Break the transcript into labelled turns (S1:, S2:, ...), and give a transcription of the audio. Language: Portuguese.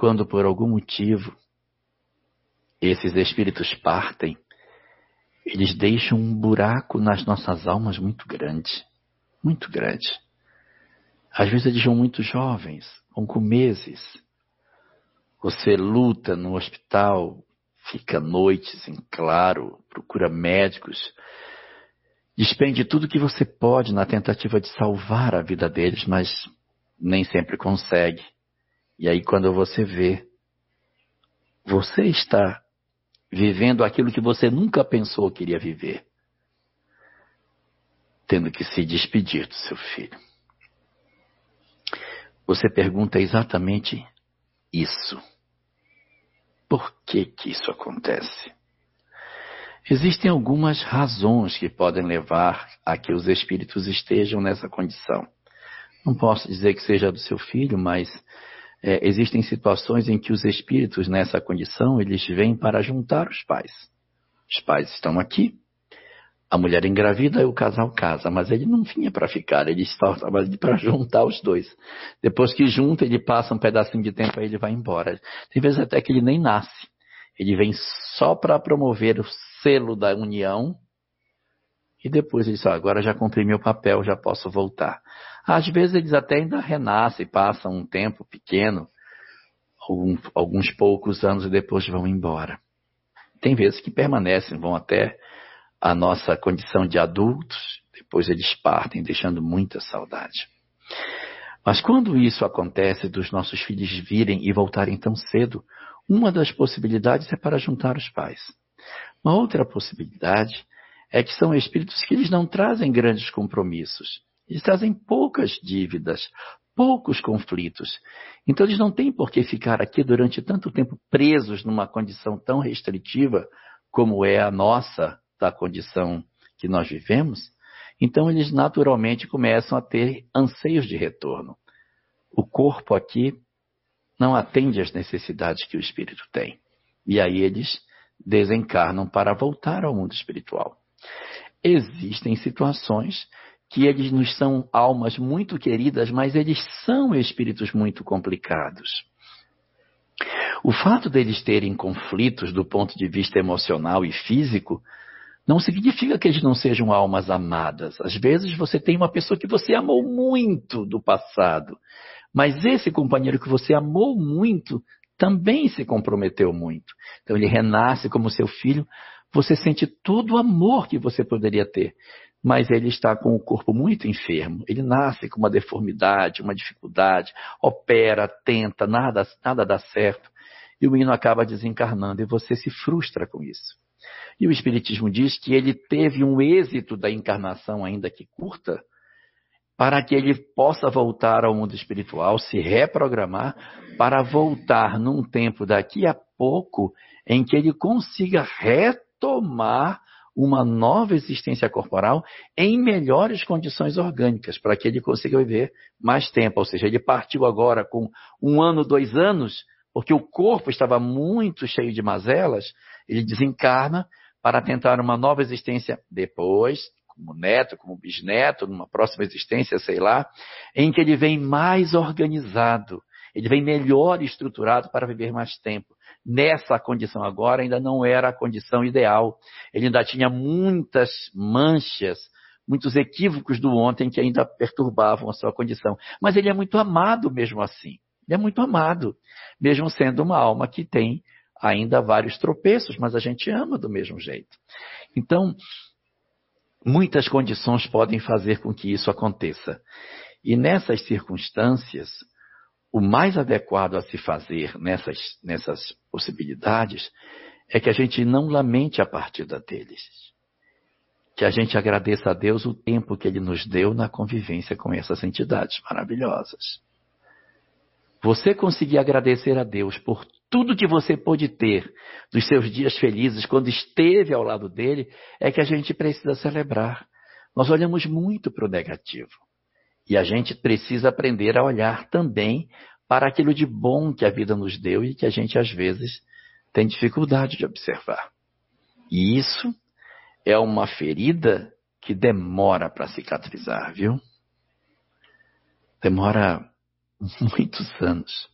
S1: quando por algum motivo esses espíritos partem, eles deixam um buraco nas nossas almas muito grande, muito grande. Às vezes eles vão muito jovens, vão com meses. Você luta no hospital, fica noites em claro, procura médicos, despende tudo que você pode na tentativa de salvar a vida deles, mas nem sempre consegue. E aí quando você vê, você está vivendo aquilo que você nunca pensou que iria viver, tendo que se despedir do seu filho. Você pergunta exatamente isso. Por que que isso acontece? Existem algumas razões que podem levar a que os espíritos estejam nessa condição. Não posso dizer que seja do seu filho, mas existem situações em que os espíritos nessa condição, eles vêm para juntar os pais. Os pais estão aqui, a mulher engravida e o casal casa, mas ele não vinha para ficar, ele estava para juntar os dois. Depois que junta, ele passa um pedacinho de tempo e ele vai embora. Tem vezes até que ele nem nasce. Ele vem só para promover o selo da união e depois ele diz, agora já cumpri meu papel, já posso voltar. Às vezes eles até ainda renascem, passam um tempo pequeno, alguns poucos anos e depois vão embora. Tem vezes que permanecem, vão até a nossa condição de adultos, depois eles partem, deixando muita saudade. Mas quando isso acontece, dos nossos filhos virem e voltarem tão cedo, uma das possibilidades é para juntar os pais. Uma outra possibilidade é que são espíritos que eles não trazem grandes compromissos. Eles trazem poucas dívidas, poucos conflitos. Então eles não têm por que ficar aqui durante tanto tempo presos numa condição tão restritiva como é a nossa, da condição que nós vivemos. Então eles naturalmente começam a ter anseios de retorno. O corpo aqui não atende às necessidades que o espírito tem. E aí eles desencarnam para voltar ao mundo espiritual. Existem situações que eles nos são almas muito queridas, mas eles são espíritos muito complicados. O fato deles terem conflitos do ponto de vista emocional e físico não significa que eles não sejam almas amadas. Às vezes você tem uma pessoa que você amou muito do passado, mas esse companheiro que você amou muito também se comprometeu muito. Então ele renasce como seu filho, você sente todo o amor que você poderia ter, mas ele está com o corpo muito enfermo. Ele nasce com uma deformidade, uma dificuldade, opera, tenta, nada dá certo. E o menino acaba desencarnando e você se frustra com isso. E o Espiritismo diz que ele teve um êxito da encarnação, ainda que curta, para que ele possa voltar ao mundo espiritual, se reprogramar, para voltar num tempo daqui a pouco, em que ele consiga retomar uma nova existência corporal em melhores condições orgânicas, para que ele consiga viver mais tempo. Ou seja, ele partiu agora com 1 ano, 2 anos, porque o corpo estava muito cheio de mazelas, ele desencarna para tentar uma nova existência depois, como neto, como bisneto, numa próxima existência, sei lá, em que ele vem mais organizado, ele vem melhor estruturado para viver mais tempo. Nessa condição agora ainda não era a condição ideal. Ele ainda tinha muitas manchas, muitos equívocos do ontem que ainda perturbavam a sua condição. Mas ele é muito amado mesmo assim. Ele é muito amado, mesmo sendo uma alma que tem ainda vários tropeços, mas a gente ama do mesmo jeito. Então, muitas condições podem fazer com que isso aconteça. E nessas circunstâncias, o mais adequado a se fazer nessas possibilidades é que a gente não lamente a partida deles. Que a gente agradeça a Deus o tempo que Ele nos deu na convivência com essas entidades maravilhosas. Você conseguir agradecer a Deus por tudo que você pôde ter dos seus dias felizes quando esteve ao lado dele, é que a gente precisa celebrar. Nós olhamos muito para o negativo. E a gente precisa aprender a olhar também para aquilo de bom que a vida nos deu e que a gente, às vezes, tem dificuldade de observar. E isso é uma ferida que demora para cicatrizar, viu? Demora muitos anos.